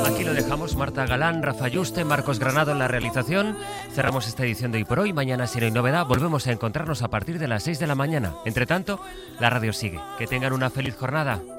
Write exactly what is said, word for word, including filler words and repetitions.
Aquí lo dejamos. Marta Galán, Rafa Yuste, Marcos Granado en la realización. Cerramos esta edición de Hoy por Hoy. Mañana, si no hay novedad, volvemos a encontrarnos a partir de las seis de la mañana. Entre tanto, la radio sigue. Que tengan una feliz jornada.